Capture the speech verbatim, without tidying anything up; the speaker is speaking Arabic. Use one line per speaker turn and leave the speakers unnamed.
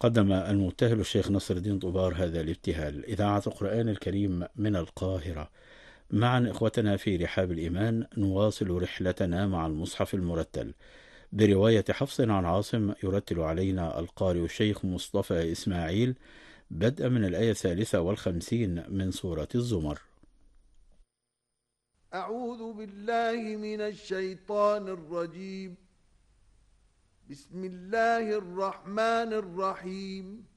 قدم المبتهل الشيخ نصر الدين طوبار هذا الابتهال. إذاعة القرآن الكريم من القاهرة. معا إخوتنا في رحاب الإيمان نواصل رحلتنا مع المصحف المرتل برواية حفص عن عاصم. يرتل علينا القارئ الشيخ مصطفى إسماعيل بدءا من الآية الثالثة والخمسين من سورة الزمر.
أعوذ بالله من الشيطان الرجيم. بسم الله الرحمن الرحيم.